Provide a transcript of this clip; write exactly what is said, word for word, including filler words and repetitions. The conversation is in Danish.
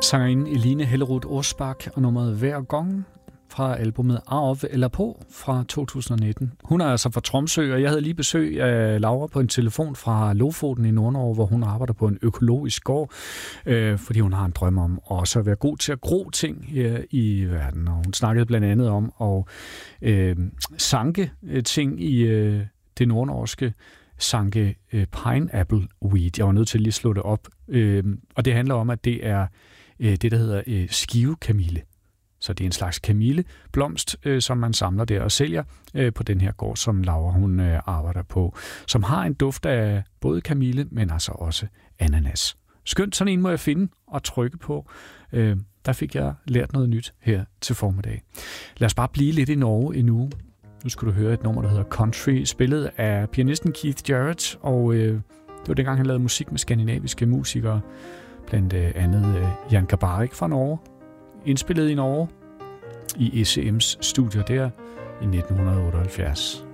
Sangerinde Eline Hellerud Åsbak og nummeret Hver Gang fra albumet Arv eller På fra to tusind nitten. Hun er altså fra Tromsø, og jeg havde lige besøg af Laura på en telefon fra Lofoten i Nordnorge, hvor hun arbejder på en økologisk gård, øh, fordi hun har en drøm om også at være god til at gro ting her i verden. Og hun snakkede blandt andet om at øh, sanke ting i øh, det nordnorske, sanke øh, pineapple weed. Jeg var nødt til lige at slå det op. Øh, og det handler om, at det er øh, det, der hedder øh, skivekamille. Så det er en slags kamilleblomst, øh, som man samler der og sælger øh, på den her gård, som Laura hun øh, arbejder på, som har en duft af både kamille, men altså også ananas. Skønt, sådan en må jeg finde og trykke på. Øh, der fik jeg lært noget nyt her til formiddag. Lad os bare blive lidt i Norge endnu. Nu skal du høre et nummer, der hedder Country, spillet af pianisten Keith Jarrett, og øh, det var dengang, han lavede musik med skandinaviske musikere, blandt øh, andet øh, Jan Garbarek fra Norge, indspillet i Norge i E C M's studier der i nitten otteoghalvfjerds.